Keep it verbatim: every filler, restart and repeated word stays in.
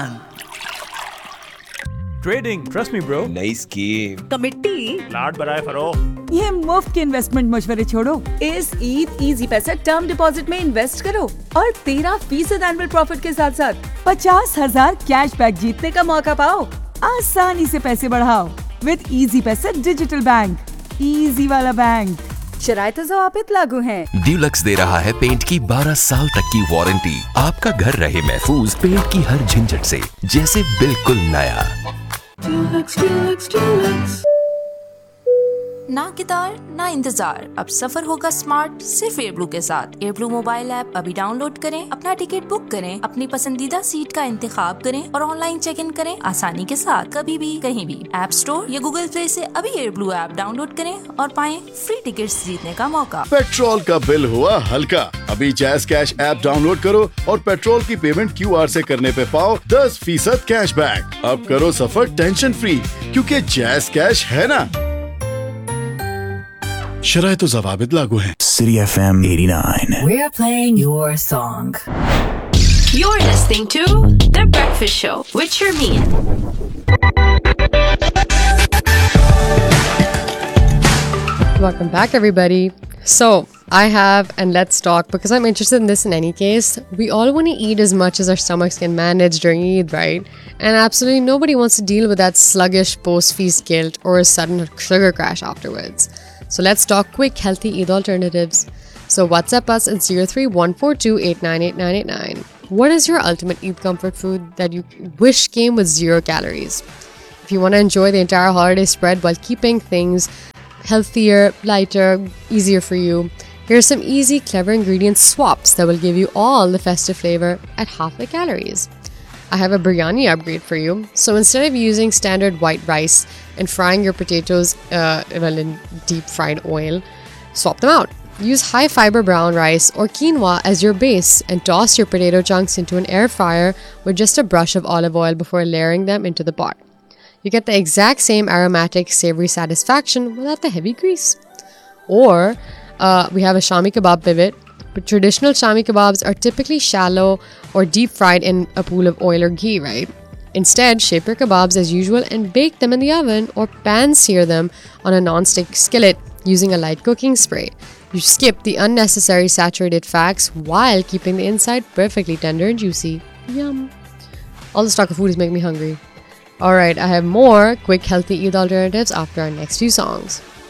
Trading, trust me bro. नई scheme, committee, लाड बराए फरोख्त। ये मुफ्त के इन्वेस्टमेंट मशवरे छोड़ो। इस ईद इजी पैसा टर्म डिपॉजिट में इन्वेस्ट करो और तेरह फीसद एनुअल प्रॉफिट के साथ साथ पचास हजार कैश बैक जीतने का मौका पाओ। आसानी से पैसे बढ़ाओ विद इजी पैसा डिजिटल बैंक, इजी वाला बैंक। शराइत ज़वाबित लागू हैं। ड्यूलक्स दे रहा है पेंट की बारह साल तक की वारंटी। आपका घर रहे महफूज पेंट की हर झंझट से, जैसे बिल्कुल नया। Dulux, Dulux, Dulux. ना कितार ना इंतजार, अब सफर होगा स्मार्ट सिर्फ एयरब्लू के साथ। एयरब्लू मोबाइल ऐप अभी डाउनलोड करें, अपना टिकट बुक करें, अपनी पसंदीदा सीट का इंतखाब करें और ऑनलाइन चेक इन करें आसानी के साथ, कभी भी कहीं भी। ऐप स्टोर या गूगल प्ले से अभी एयरब्लू ऐप डाउनलोड करें और पाएं फ्री टिकट्स जीतने का मौका। पेट्रोल का बिल हुआ हल्का, अभी जैज़ कैश ऐप डाउनलोड करो और पेट्रोल की पेमेंट क्यू आर से करने पे पाओ दस फीसद कैश बैक। अब करो सफर टेंशन फ्री, क्योंकि जैज़ कैश है ना। शराइत ज़वाबित लागू हैं। City F M eighty-nine. We're playing your song. You're listening to The Breakfast Show with Sharmeen. Welcome back, everybody. So, I have, and let's talk, because I'm interested in this in any case. We all want to eat as much as our stomachs can manage during Eid, right? And absolutely nobody wants to deal with that sluggish post-feast guilt or a sudden sugar crash afterwards. So let's talk quick, healthy Eid alternatives. So WhatsApp us at zero three one four two eight nine eight nine eight nine. What is your ultimate Eid comfort food that you wish came with zero calories? If you want to enjoy the entire holiday spread while keeping things healthier, lighter, easier for you, here's some easy, clever ingredient swaps that will give you all the festive flavor at half the calories. I have a biryani upgrade for you. So instead of using standard white rice and frying your potatoes uh, well in deep fried oil, swap them out. Use high fiber brown rice or quinoa as your base and toss your potato chunks into an air fryer with just a brush of olive oil before layering them into the pot. You get the exact same aromatic, savory satisfaction without the heavy grease. Or uh, we have a Shami kebab pivot. But traditional Shami kebabs are typically shallow or deep fried in a pool of oil or ghee, right? Instead, shape your kebabs as usual and bake them in the oven or pan sear them on a non-stick skillet using a light cooking spray. You skip the unnecessary saturated fats while keeping the inside perfectly tender and juicy. Yum. All this talk of food is making me hungry. Alright, I have more quick healthy Eid alternatives after our next few songs.